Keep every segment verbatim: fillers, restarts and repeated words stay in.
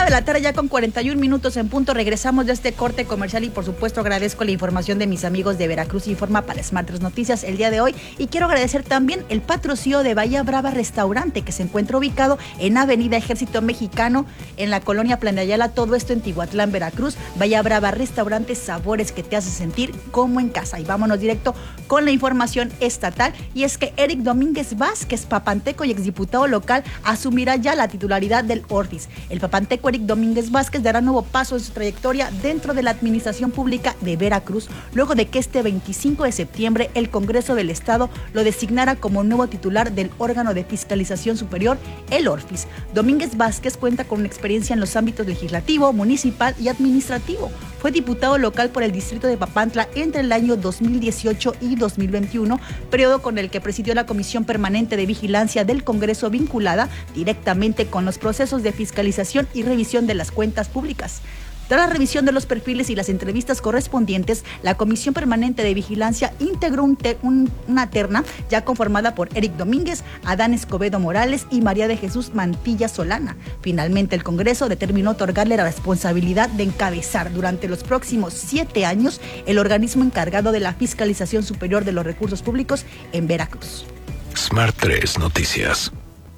de la tarde ya con cuarenta y un minutos en punto. Regresamos de este corte comercial y por supuesto agradezco la información de mis amigos de Veracruz Informa para Smart tres Noticias el día de hoy, y quiero agradecer también el patrocinio de Bahía Brava Restaurante, que se encuentra ubicado en Avenida Ejército Mexicano en la colonia Plan de Ayala, todo esto en Tihuatlán, Veracruz. Bahía Brava Restaurante, sabores que te hacen sentir como en casa. Y vámonos directo con la información estatal, y es que Eric Domínguez Vázquez, papanteco y exdiputado local, asumirá ya la titularidad del Orfis. El papanteco Eric Domínguez Vázquez dará nuevo paso en su trayectoria dentro de la administración pública de Veracruz, luego de que este veinticinco de septiembre el Congreso del Estado lo designara como nuevo titular del órgano de fiscalización superior, el Orfis. Domínguez Vázquez cuenta con una experiencia en los ámbitos legislativo, municipal y administrativo. Fue diputado local por el distrito de Papantla entre el año dos mil dieciocho y dos mil veintiuno, periodo con el que presidió la Comisión Permanente de Vigilancia del Congreso vinculada directamente con los procesos de fiscalización y revisión de las cuentas públicas. Tras la revisión de los perfiles y las entrevistas correspondientes, la Comisión Permanente de Vigilancia integró un te, un, una terna ya conformada por Eric Domínguez, Adán Escobedo Morales y María de Jesús Mantilla Solana. Finalmente, el Congreso determinó otorgarle la responsabilidad de encabezar durante los próximos siete años el organismo encargado de la fiscalización superior de los recursos públicos en Veracruz. Smart tres Noticias.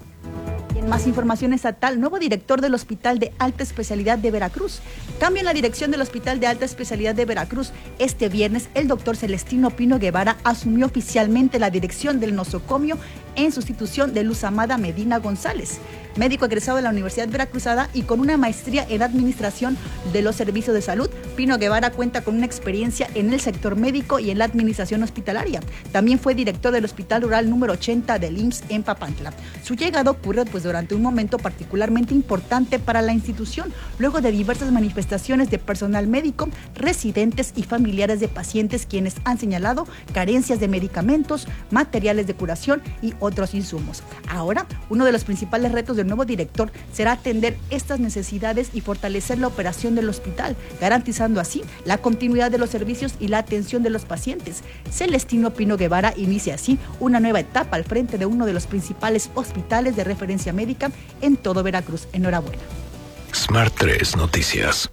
Más información estatal. Nuevo director del Hospital de Alta Especialidad de Veracruz. Cambio en la dirección del Hospital de Alta Especialidad de Veracruz. Este viernes, el doctor Celestino Pino Guevara asumió oficialmente la dirección del nosocomio en sustitución de Luz Amada Medina González, médico egresado de la Universidad Veracruzana y con una maestría en administración de los servicios de salud. Pino Guevara cuenta con una experiencia en el sector médico y en la administración hospitalaria. También fue director del Hospital Rural número ochenta del I M S S en Papantla. Su llegada ocurre pues durante un momento particularmente importante para la institución, luego de diversas manifestaciones de personal médico, residentes y familiares de pacientes quienes han señalado carencias de medicamentos, materiales de curación y otros insumos. Ahora, uno de los principales retos del nuevo director será atender estas necesidades y fortalecer la operación del hospital, garantizando así la continuidad de los servicios y la atención de los pacientes. Celestino Pino Guevara inicia así una nueva etapa al frente de uno de los principales hospitales de referencia médica en todo Veracruz. Enhorabuena. Smart tres Noticias.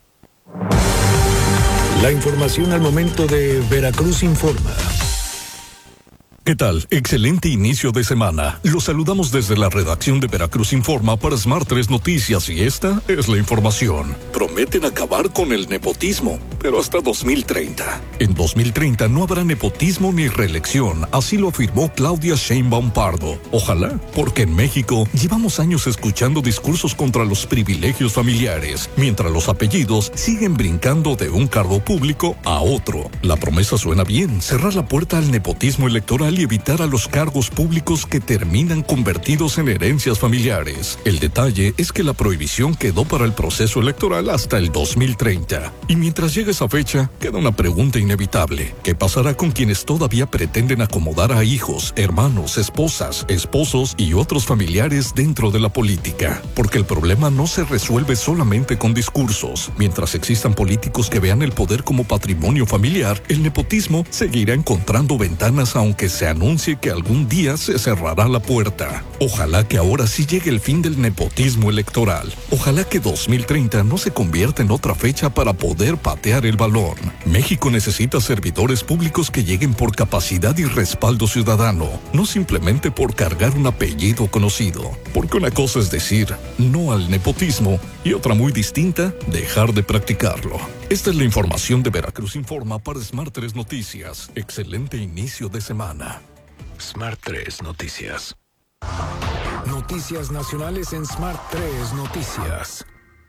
La información al momento de Veracruz Informa. ¿Qué tal? Excelente inicio de semana. Los saludamos desde la redacción de Veracruz Informa para Smart tres Noticias y esta es la información. Prometen acabar con el nepotismo, pero hasta dos mil treinta. En dos mil treinta no habrá nepotismo ni reelección, así lo afirmó Claudia Sheinbaum Pardo. Ojalá, porque en México llevamos años escuchando discursos contra los privilegios familiares, mientras los apellidos siguen brincando de un cargo público a otro. La promesa suena bien, cerrar la puerta al nepotismo electoral y evitar a los cargos públicos que terminan convertidos en herencias familiares. El detalle es que la prohibición quedó para el proceso electoral hasta el dos mil treinta. Y mientras llegue esa fecha, queda una pregunta inevitable. ¿Qué pasará con quienes todavía pretenden acomodar a hijos, hermanos, esposas, esposos y otros familiares dentro de la política? Porque el problema no se resuelve solamente con discursos. Mientras existan políticos que vean el poder como patrimonio familiar, el nepotismo seguirá encontrando ventanas aunque se anuncie que algún día se cerrará la puerta. Ojalá que ahora sí llegue el fin del nepotismo electoral. Ojalá que dos mil treinta no se convierta en otra fecha para poder patear el balón. México necesita servidores públicos que lleguen por capacidad y respaldo ciudadano, no simplemente por cargar un apellido conocido. Porque una cosa es decir no al nepotismo y otra muy distinta, dejar de practicarlo. Esta es la información de Veracruz Informa para Smart tres Noticias. Excelente inicio de semana. Smart tres Noticias. Noticias nacionales en Smart tres Noticias.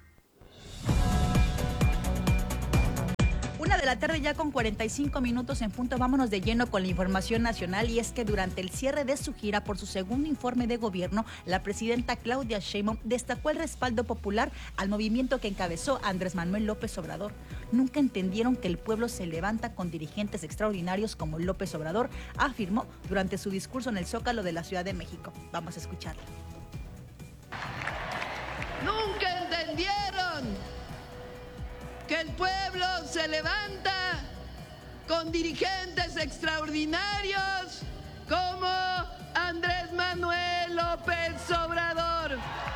Una de la tarde ya con cuarenta y cinco minutos en punto. Vámonos de lleno con la información nacional, y es que durante el cierre de su gira por su segundo informe de gobierno, la presidenta Claudia Sheinbaum destacó el respaldo popular al movimiento que encabezó Andrés Manuel López Obrador. Nunca entendieron que el pueblo se levanta con dirigentes extraordinarios como López Obrador, afirmó durante su discurso en el Zócalo de la Ciudad de México. Vamos a escucharlo. Nunca entendieron que el pueblo se levanta con dirigentes extraordinarios como Andrés Manuel López Obrador.